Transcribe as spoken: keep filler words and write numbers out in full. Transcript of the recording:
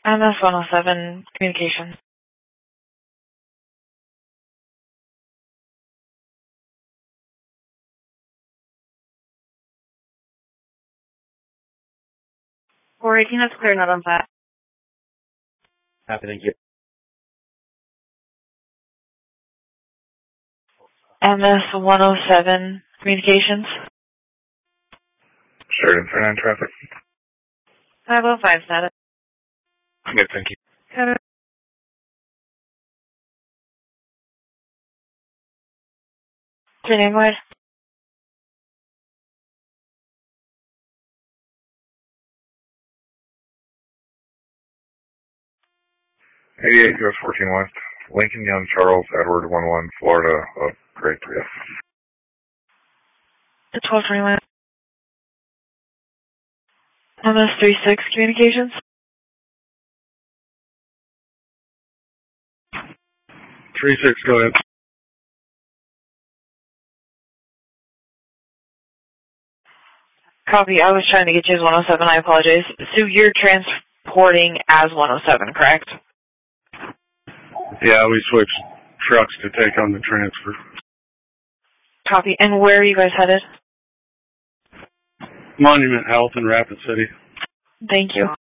M S one oh seven communications. four eighteen, that's clear, not on flat. Happy, thank you. M S one oh seven communications. Sheridan for nine traffic. five oh five status. Good, thank you. Code. Your name, what? eighty-eight U S fourteen West. Lincoln Young Charles Edward one one Florida of grade three. The twelve twenty-one. M S three six communications. three six, go ahead. Copy, I was trying to get you as one oh seven, I apologize. So you're transporting as one oh seven, correct? Yeah, we switched trucks to take on the transfer. Copy, and where are you guys headed? Monument Health in Rapid City. Thank you.